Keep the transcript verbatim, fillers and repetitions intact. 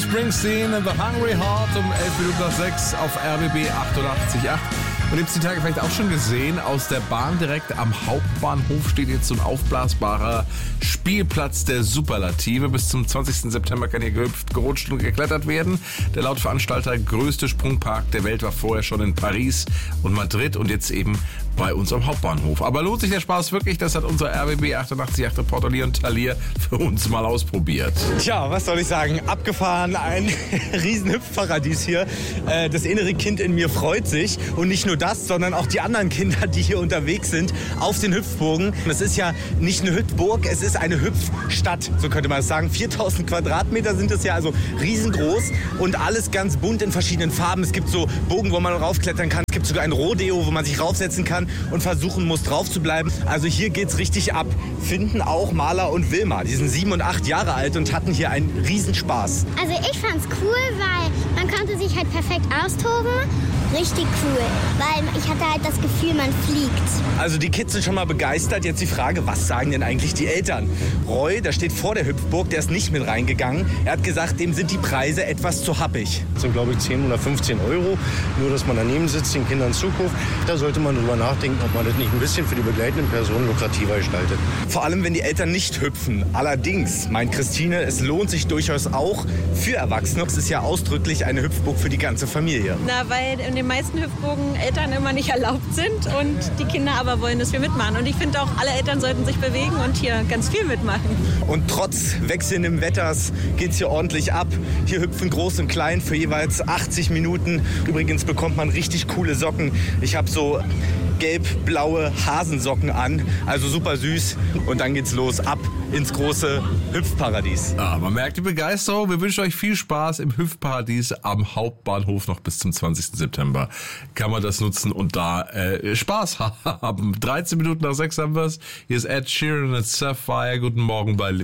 Springsteen and the Hungry Heart um elf Minuten nach sechs auf R B B achtundachtzig Komma acht. Und ihr habt die Tage vielleicht auch schon gesehen, aus der Bahn direkt am Hauptbahnhof steht jetzt so ein aufblasbarer Spielplatz der Superlative. Bis zum zwanzigsten September kann hier gehüpft, gerutscht und geklettert werden. Der laut Veranstalter größte Sprungpark der Welt war vorher schon in Paris und Madrid und jetzt eben bei uns am Hauptbahnhof. Aber lohnt sich der Spaß wirklich? Das hat unser R B B achtundachtzig Komma acht Reporter Leon Talier für uns mal ausprobiert. Tja, was soll ich sagen? Abgefahren, ein riesen Hüpfparadies hier. Das innere Kind in mir freut sich. Und nicht nur das, sondern auch die anderen Kinder, die hier unterwegs sind, auf den Hüpfburgen. Es ist ja nicht eine Hüpfburg, es ist eine Hüpfstadt, so könnte man es sagen. viertausend Quadratmeter sind es ja, also riesengroß und alles ganz bunt in verschiedenen Farben. Es gibt so Bogen, wo man raufklettern kann. Es gibt sogar ein Rodeo, wo man sich raufsetzen kann und versuchen muss, drauf zu bleiben. Also hier geht's richtig ab. Finden auch Maler und Wilma. Die sind sieben und acht Jahre alt und hatten hier einen Riesenspaß. Also ich fand's cool, weil man konnte sich halt perfekt austoben. Richtig cool, weil ich hatte halt das Gefühl, man fliegt. Also die Kids sind schon mal begeistert. Jetzt die Frage, was sagen denn eigentlich die Eltern? Roy, der steht vor der Hüpfburg, der ist nicht mit reingegangen. Er hat gesagt, dem sind die Preise etwas zu happig. Das sind, glaube ich, zehn oder fünfzehn Euro. Nur, dass man daneben sitzt, den Kindern zuguckt. Da sollte man drüber nachdenken, ob man das nicht ein bisschen für die begleitenden Personen lukrativer gestaltet. Vor allem, wenn die Eltern nicht hüpfen. Allerdings, meint Christine, es lohnt sich durchaus auch für Erwachsene. Es ist ja ausdrücklich eine Hüpfburg für die ganze Familie. Na, weil in den meisten Hüpfburgen Eltern immer nicht erlaubt sind und die Kinder aber wollen, dass wir mitmachen. Und ich finde auch, alle Eltern sollten sich bewegen und hier ganz viel mitmachen. Und trotz wechselndem Wetters geht's hier ordentlich ab. Hier hüpfen Groß und Klein für jeweils achtzig Minuten. Übrigens bekommt man richtig coole Socken. Ich habe so gelb-blaue Hasensocken an, also super süß. Und dann geht's los, ab ins große Hüpfparadies. Ah, man merkt die Begeisterung. Wir wünschen euch viel Spaß im Hüpfparadies am Hauptbahnhof noch bis zum zwanzigsten September. Kann man das nutzen und da äh, Spaß haben. dreizehn Minuten nach sechs haben wir's. Hier ist Ed Sheeran und Sapphire. Guten Morgen bei